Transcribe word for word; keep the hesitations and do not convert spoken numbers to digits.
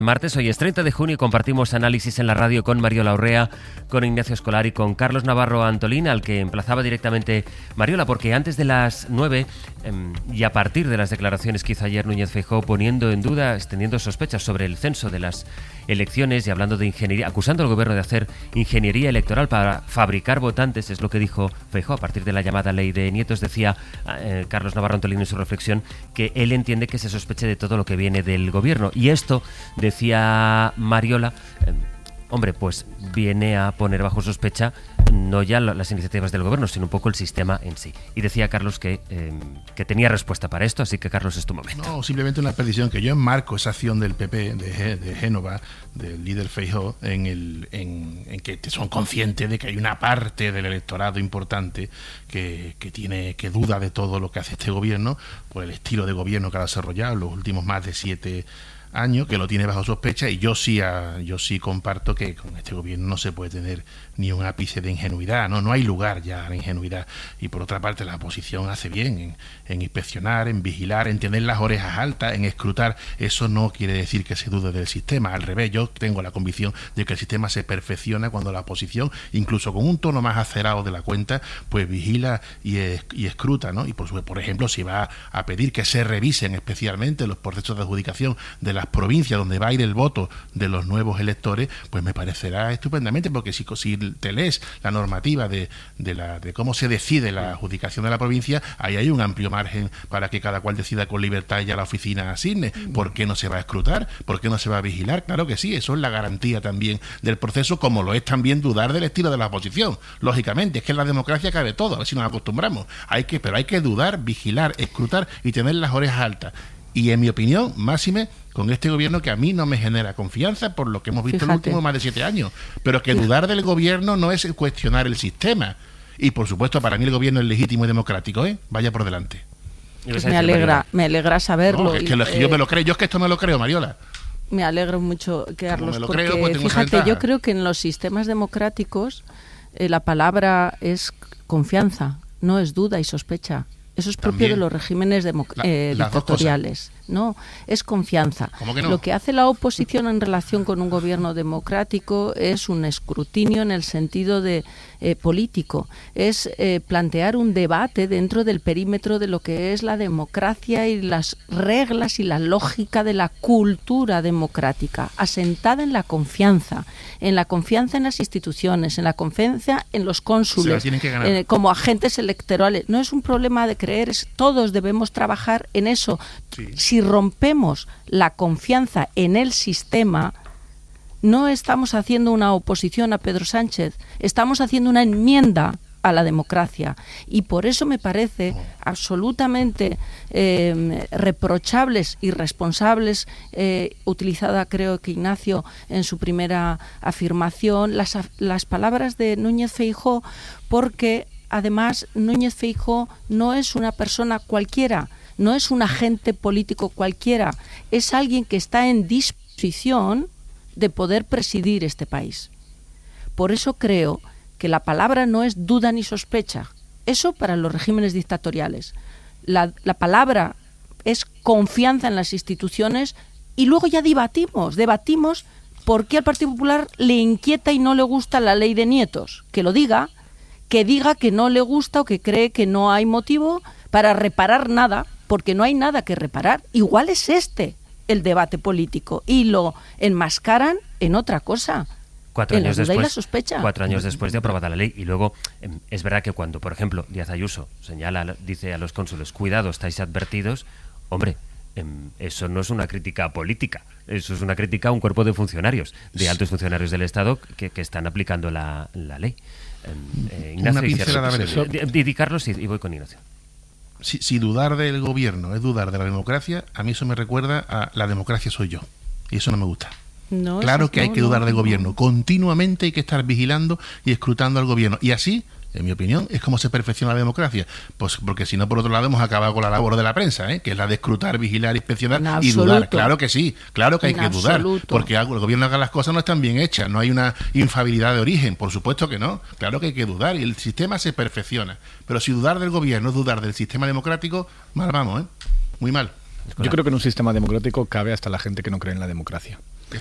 Martes, hoy es treinta de junio y compartimos análisis en la radio con Mariola Urrea, con Ignacio Escolar y con Carlos Navarro Antolín, al que emplazaba directamente Mariola, porque antes de las nueve eh, y a partir de las declaraciones que hizo ayer Núñez Feijóo poniendo en duda, extendiendo sospechas sobre el censo de las elecciones y hablando de ingeniería, acusando al gobierno de hacer ingeniería electoral para fabricar votantes, es lo que dijo Feijóo a partir de la llamada ley de nietos, decía eh, Carlos Navarro Antolín en su reflexión que él entiende que se sospeche de todo lo que viene del gobierno, y esto de decía Mariola, eh, hombre, pues viene a poner bajo sospecha no ya las iniciativas del gobierno, sino un poco el sistema en sí. Y decía Carlos que, eh, que tenía respuesta para esto, así que Carlos, es tu momento. No, simplemente una petición, que yo enmarco esa acción del P P de, de Génova, del líder Feijóo, en, el, en, en que son conscientes de que hay una parte del electorado importante que, que tiene que duda de todo lo que hace este gobierno por el estilo de gobierno que ha desarrollado en los últimos más de siete años, que lo tiene bajo sospecha, y yo sí a, yo sí comparto que con este gobierno no se puede tener ni un ápice de ingenuidad, no no hay lugar ya a la ingenuidad. Y por otra parte la oposición hace bien en, en inspeccionar, en vigilar, en tener las orejas altas, en escrutar. Eso no quiere decir que se dude del sistema, al revés, yo tengo la convicción de que el sistema se perfecciona cuando la oposición, incluso con un tono más acerado de la cuenta, pues vigila y, es, y escruta, ¿no? Y por, por ejemplo, si va a pedir que se revisen especialmente los procesos de adjudicación de las provincias donde va a ir el voto de los nuevos electores, pues me parecerá estupendamente, porque si, si te lees la normativa de, de, la, de cómo se decide la adjudicación de la provincia, ahí hay un amplio margen para que cada cual decida con libertad y ya la oficina asigne. ¿Por qué no se va a escrutar? ¿Por qué no se va a vigilar? Claro que sí, eso es la garantía también del proceso, como lo es también dudar del estilo de la oposición. Lógicamente, es que en la democracia cabe todo, a ver si nos acostumbramos. Hay que, pero hay que dudar, vigilar, escrutar y tener las orejas altas. Y en mi opinión, máxime, con este gobierno que a mí no me genera confianza por lo que hemos visto Fíjate. en los últimos más de siete años. Pero que dudar del gobierno no es cuestionar el sistema. Y por supuesto, para mí el gobierno es legítimo y democrático, ¿eh? Vaya por delante. Pues me alegra, me alegra saberlo. No, es que lo, eh, yo me lo creo, yo es que esto me lo creo, Mariola. Me alegro mucho, Carlos, porque creo, pues fíjate, yo creo que en los sistemas democráticos eh, la palabra es confianza, no es duda y sospecha. Eso es propio También. de los regímenes democ- la, eh, dictatoriales. No, es confianza. ¿Cómo que no? Lo que hace la oposición en relación con un gobierno democrático es un escrutinio en el sentido de eh, político. Es eh, plantear un debate dentro del perímetro de lo que es la democracia y las reglas y la lógica de la cultura democrática, asentada en la confianza, en la confianza en las instituciones, en la confianza en los cónsules, eh, como agentes electorales. No es un problema de creer, es, todos debemos trabajar en eso. Sí. Si rompemos la confianza en el sistema, no estamos haciendo una oposición a Pedro Sánchez, estamos haciendo una enmienda a la democracia. Y por eso me parece absolutamente eh, reprochables y responsables, eh, utilizada creo que Ignacio en su primera afirmación, las, las palabras de Núñez Feijóo, porque además Núñez Feijóo no es una persona cualquiera, no es un agente político cualquiera, es alguien que está en disposición de poder presidir este país. Por eso creo que la palabra no es duda ni sospecha. Eso para los regímenes dictatoriales. La, la palabra es confianza en las instituciones y luego ya debatimos, debatimos por qué al Partido Popular le inquieta y no le gusta la ley de nietos. Que lo diga, que diga que no le gusta o que cree que no hay motivo para reparar nada, porque no hay nada que reparar. Igual es este el debate político y lo enmascaran en otra cosa. Cuatro en años la duda después, y la sospecha. Cuatro años después de aprobada la ley. Y luego eh, es verdad que cuando, por ejemplo, Díaz Ayuso señala, dice a los cónsules, cuidado, estáis advertidos, hombre, eh, eso no es una crítica política, eso es una crítica a un cuerpo de funcionarios, de altos funcionarios del Estado que, que están aplicando la, la ley. Eh, Ignacio, una pincelada breve. Di, di Carlos y, y voy con Ignacio. Si, si dudar del gobierno es dudar de la democracia, a mí eso me recuerda a la democracia soy yo. Y eso no me gusta. No, claro que no, hay que dudar no, del no. gobierno. Continuamente hay que estar vigilando y escrutando al gobierno. Y así, en mi opinión, es como se perfecciona la democracia. Pues porque si no, por otro lado, hemos acabado con la labor de la prensa, ¿eh? Que es la de escrutar, vigilar, inspeccionar En y absoluto. dudar. Claro que sí, claro que hay En que dudar. absoluto. Porque el gobierno haga las cosas no están bien hechas, no hay una infalibilidad de origen. Por supuesto que no. Claro que hay que dudar y el sistema se perfecciona. Pero si dudar del gobierno es dudar del sistema democrático, mal vamos, ¿eh? Muy mal. Yo creo que en un sistema democrático cabe hasta la gente que no cree en la democracia.